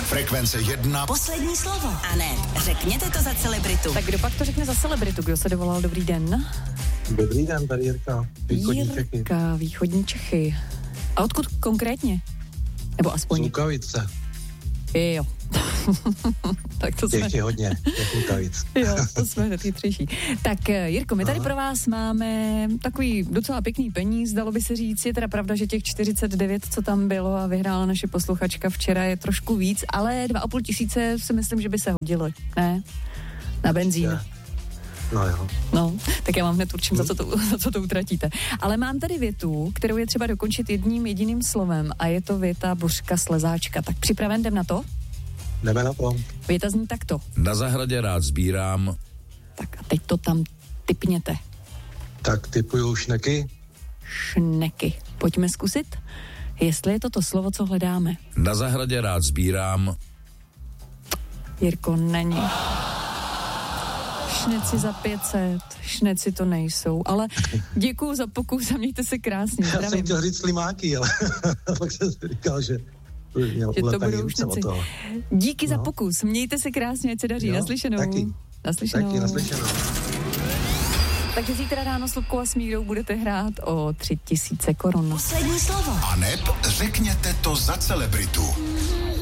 Frekvence 1. Poslední slovo. A ne, řekněte to za celebritu. Tak kdo pak to řekne za celebritu? Kdo se dovolal? Dobrý den. Dobrý den, tady Jirka. Jirka, východní Čechy. A odkud konkrétně? Nebo aspoň? Lukavice. Jo. Tak to jsme... Ještě hodně, těch Lukavic. Jo, to jsme hned chytřejší. Tak Jirko, my tady pro vás máme takový docela pěkný peníz, dalo by se říct. Je teda pravda, že těch 49, co tam bylo a vyhrála naše posluchačka včera, je trošku víc, ale 2,5 tisíce si myslím, že by se hodilo, ne? Na benzín. No jo. No, tak já vám hned určím, za co to utratíte. Ale mám tady větu, kterou je třeba dokončit jedním jediným slovem a je to věta Božka Slezáčka. Tak připraven, jdem na to? Jdeme na to. Věta zní takto. Na zahradě rád sbírám. Tak a teď to tam tipněte. Tak typuju šneky. Šneky. Pojďme zkusit, jestli je to slovo, co hledáme. Na zahradě rád sbírám. Jirko, není. Šneci za 500, šneci to nejsou, ale děkuju za pokus a mějte se krásně. Já jsem chtěl říct slimáky, ale pak jsem si říkal, že to budou šneci. Díky za pokus, mějte se krásně, ať se daří. Naslyšenou. Taky naslyšenou. Takže zítra ráno s Lubkou a Smírou budete hrát o 3 000 korun. Poslední slovo. A neb řekněte to za celebritu.